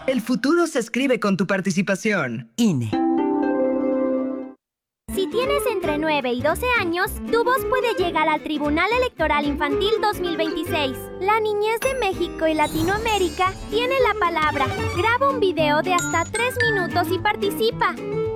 El futuro se escribe con tu participación. INE. Si tienes entre 9 y 12 años, tu voz puede llegar al Tribunal Electoral Infantil 2026. La niñez de México y Latinoamérica tiene la palabra. Graba un video de hasta 3 minutos y participa.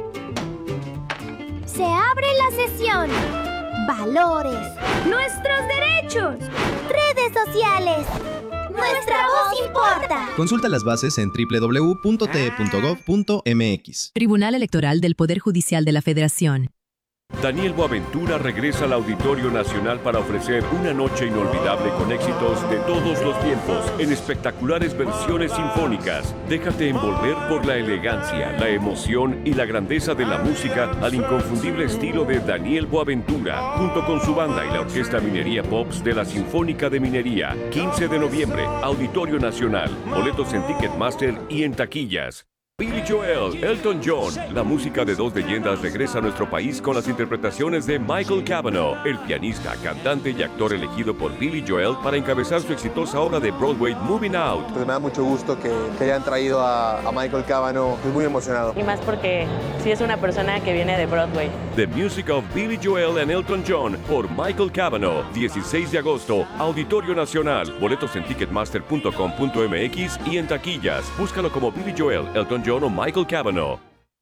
Se abre la sesión. Valores. Nuestros derechos. Redes sociales. Nuestra voz importa. Consulta las bases en www.te.gov.mx. Tribunal Electoral del Poder Judicial de la Federación. Daniel Boaventura regresa al Auditorio Nacional para ofrecer una noche inolvidable con éxitos de todos los tiempos en espectaculares versiones sinfónicas. Déjate envolver por la elegancia, la emoción y la grandeza de la música al inconfundible estilo de Daniel Boaventura, junto con su banda y la Orquesta Minería Pops de la Sinfónica de Minería. 15 de noviembre, Auditorio Nacional. Boletos en Ticketmaster y en taquillas. Billy Joel, Elton John, la música de dos leyendas regresa a nuestro país con las interpretaciones de Michael Cavanaugh, el pianista, cantante y actor elegido por Billy Joel para encabezar su exitosa obra de Broadway Moving Out. Pues me da mucho gusto que hayan traído a Michael Cavanaugh, estoy muy emocionado. Y más porque sí es una persona que viene de Broadway. The Music of Billy Joel and Elton John por Michael Cavanaugh, 16 de agosto, Auditorio Nacional. Boletos en ticketmaster.com.mx y en taquillas. Búscalo como Billy Joel, Elton John o Michael Cavanaugh.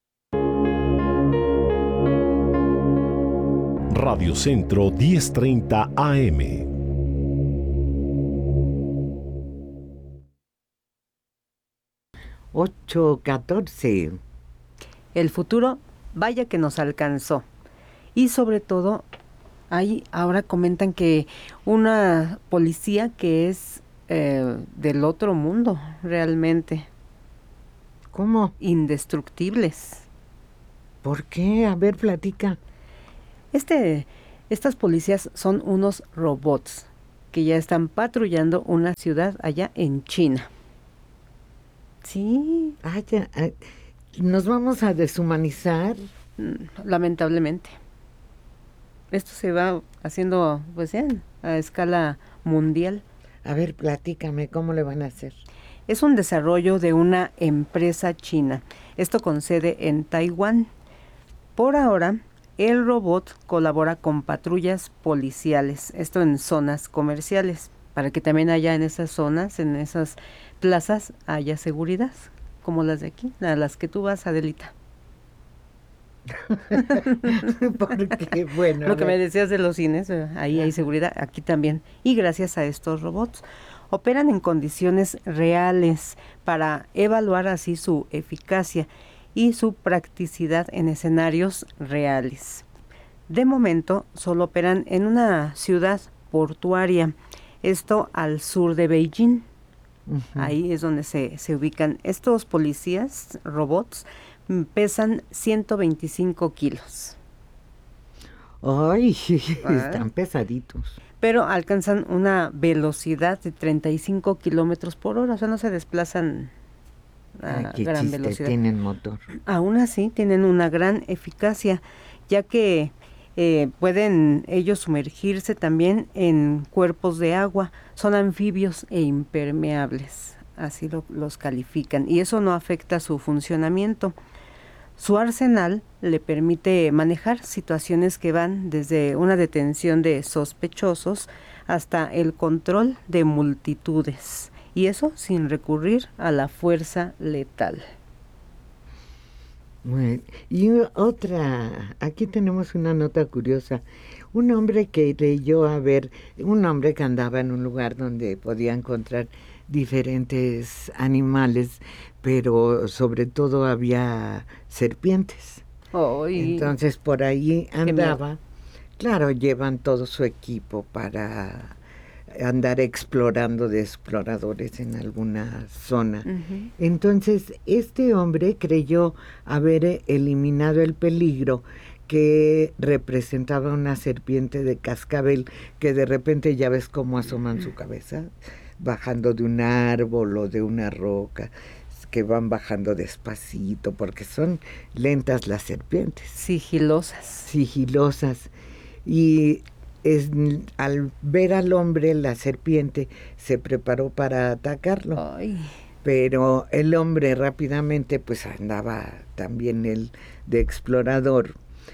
Radio Centro 1030 AM. $8:14. El futuro, vaya que nos alcanzó. Y sobre todo, ahí ahora comentan que una policía que es del otro mundo, realmente. ¿Cómo? Indestructibles. ¿Por qué? A ver, platica. Estas policías son unos robots que ya están patrullando una ciudad allá en China. Sí. ¿Nos vamos a deshumanizar? Lamentablemente. Esto se va haciendo, pues ya, a escala mundial. A ver, platícame, ¿cómo le van a hacer? Es un desarrollo de una empresa china. Esto con sede en Taiwán. Por ahora, el robot colabora con patrullas policiales, esto en zonas comerciales, para que también haya en esas zonas, en esas plazas, haya seguridad, como las de aquí, a las que tú vas, Adelita. Porque, bueno, lo que me decías de los cines, ahí hay seguridad, aquí también. Y gracias a estos robots, operan en condiciones reales para evaluar así su eficacia y su practicidad en escenarios reales. De momento, solo operan en una ciudad portuaria, esto al sur de Beijing. Uh-huh. Ahí es donde se ubican estos policías, robots, pesan 125 kilos. ¡Ay! Están pesaditos. Pero alcanzan una velocidad de 35 kilómetros por hora, o sea, no se desplazan a gran velocidad. Tienen motor. Aún así, tienen una gran eficacia, ya que pueden ellos sumergirse también en cuerpos de agua, son anfibios e impermeables, así los califican, y eso no afecta su funcionamiento. Su arsenal le permite manejar situaciones que van desde una detención de sospechosos hasta el control de multitudes, y eso sin recurrir a la fuerza letal. Bueno, y otra, aquí tenemos una nota curiosa. Un hombre que leyó, un hombre que andaba en un lugar donde podía encontrar diferentes animales, pero sobre todo había serpientes. Entonces por ahí andaba. Claro, llevan todo su equipo para andar explorando de exploradores en alguna zona. Uh-huh. Entonces este hombre creyó haber eliminado el peligro que representaba una serpiente de cascabel, que de repente ya ves cómo asoman su cabeza bajando de un árbol o de una roca, que van bajando despacito porque son lentas las serpientes. Sigilosas. Y al ver al hombre, la serpiente se preparó para atacarlo. Ay. Pero el hombre rápidamente, pues andaba también él de explorador,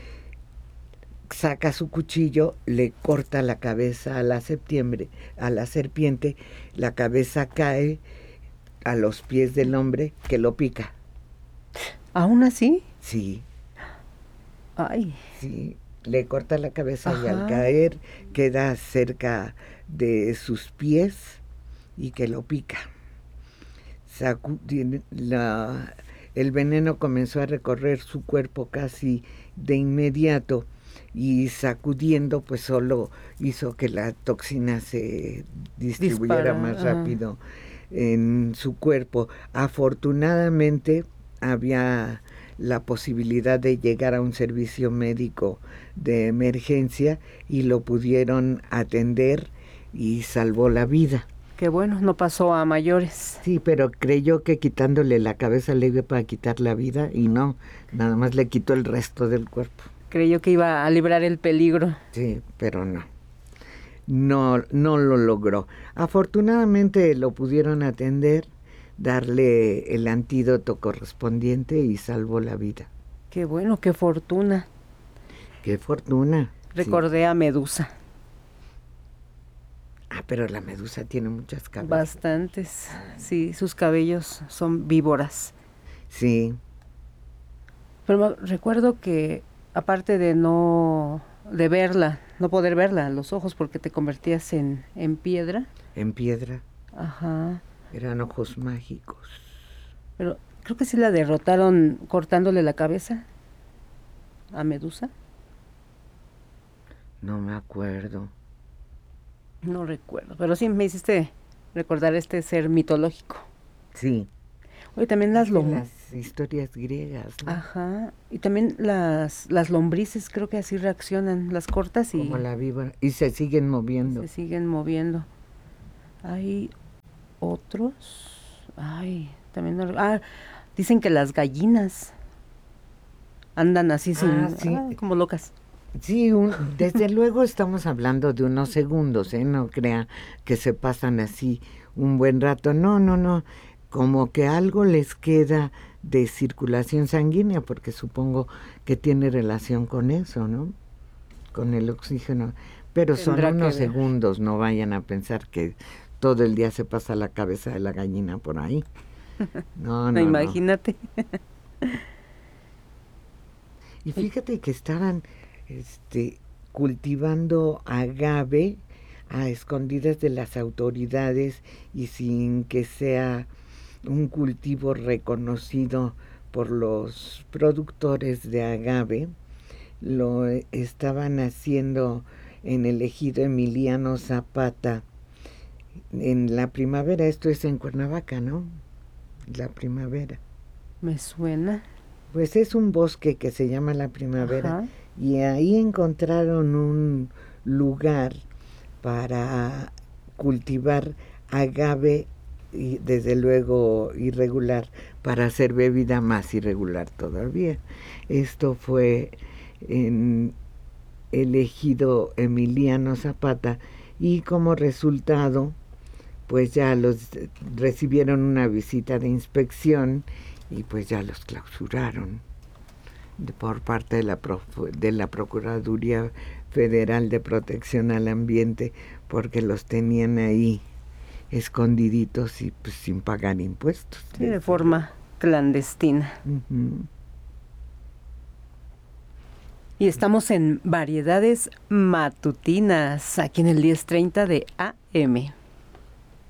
saca su cuchillo, le corta la cabeza a la serpiente, la cabeza cae a los pies del hombre que lo pica. ¿Aún así? Sí. Ay. Sí, le corta la cabeza y al Ajá. caer queda cerca de sus pies y que lo pica. El veneno comenzó a recorrer su cuerpo casi de inmediato y sacudiendo pues solo hizo que la toxina se distribuyera más rápido en su cuerpo. Afortunadamente había la posibilidad de llegar a un servicio médico de emergencia y lo pudieron atender y salvó la vida. Qué bueno, no pasó a mayores. Sí, pero creyó que quitándole la cabeza le iba para quitar la vida y no, nada más le quitó el resto del cuerpo. Creyó que iba a librar el peligro. Sí, pero no. No lo logró. Afortunadamente lo pudieron atender, darle el antídoto correspondiente y salvó la vida. Qué bueno, qué fortuna. Qué fortuna. Recordé a Medusa. Ah, pero la medusa tiene muchas cabezas. Bastantes. Sí, sus cabellos son víboras. Sí. Pero recuerdo que aparte de no poder verla a los ojos porque te convertías en piedra. En piedra. Ajá. Eran ojos mágicos. Pero creo que sí la derrotaron cortándole la cabeza a Medusa. No me acuerdo. No recuerdo, pero sí me hiciste recordar este ser mitológico. Sí. Oye, también las historias griegas, ¿no? Ajá. Y también las lombrices, creo que así reaccionan, las cortas y... Como la víbora. Y se siguen moviendo. Se siguen moviendo. Hay otros... Ay, también... dicen que las gallinas andan así sí. como locas. Sí, desde luego estamos hablando de unos segundos, no crea que se pasan así un buen rato, no, como que algo les queda de circulación sanguínea, porque supongo que tiene relación con eso, ¿no? Con el oxígeno, pero son unos segundos, no vayan a pensar que todo el día se pasa la cabeza de la gallina por ahí. No, Imagínate. Y fíjate que estaban cultivando agave a escondidas de las autoridades y sin que sea un cultivo reconocido por los productores de agave. Lo estaban haciendo en el ejido Emiliano Zapata en la primavera. Esto es en Cuernavaca, ¿no? La primavera. Me suena. Pues es un bosque que se llama La Primavera. Ajá. Y ahí encontraron un lugar para cultivar agave, y desde luego irregular, para hacer bebida más irregular todavía. Esto fue en el ejido Emiliano Zapata y como resultado pues ya los recibieron una visita de inspección y pues ya los clausuraron por parte de la Procuraduría Federal de Protección al Ambiente, porque los tenían ahí escondiditos y pues sin pagar impuestos. Sí, de forma clandestina. Uh-huh. Y estamos en Variedades Matutinas, aquí en el 10:30 de AM.